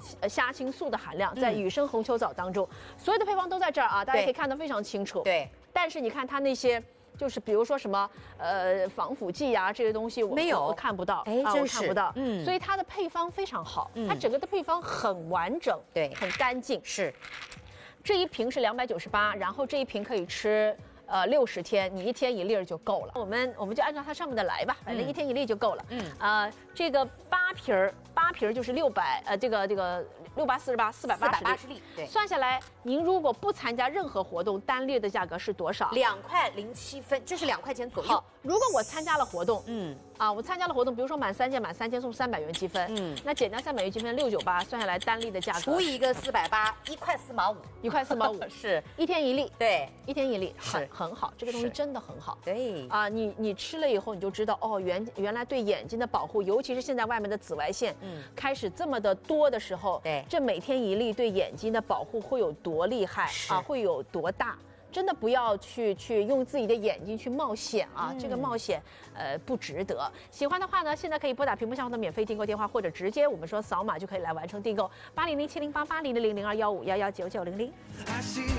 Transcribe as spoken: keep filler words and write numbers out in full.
呃虾青素的含量在雨生红球藻当中，所有的配方都在这儿啊，大家可以看得非常清楚。 对， 但是你看它那些。就是比如说什么呃防腐剂啊这些东西我没有我看不到， 哎， 啊、 真我看不到， 嗯， 所以它的配方非常好， 嗯、 它整个的配方很完整， 对， 很干净。 是， 这一瓶是两百九十八，然后这一瓶可以吃。呃，六十天，你一天一粒儿就够了。我们我们就按照它上面的来吧，反正一天一粒就够了。嗯，呃，这个八瓶儿，八瓶儿就是六百，呃，这个这个六八四十八，四百八十粒。 对， 算下来，您如果不参加任何活动，单粒的价格是多少？ 两块零七分，就是两块钱左右。 好，如果我参加了活动， 嗯， 啊，我参加了活动，比如说满三件，满三件送三百元积分，嗯，那减掉三百元积分六九八，算下来单粒的价格除以一个四百八，一块四毛五， 一块四毛五， 是一天一粒， 对， 一天一粒，很很好，这个东西真的很好， 对啊，你你吃了以后你就知道哦，原原来对眼睛的保护，尤其是现在外面的紫外线，嗯，开始这么的多的时候， 对， 这每天一粒对眼睛的保护会有多厉害啊，会有多大？真的不要去去用自己的眼睛去冒险啊！嗯、这个冒险，呃，不值得。喜欢的话呢，现在可以拨打屏幕上方的免费订购电话，或者直接我们说扫码就可以来完成订购，八零零七零八八零零零零二幺五幺幺九九零零。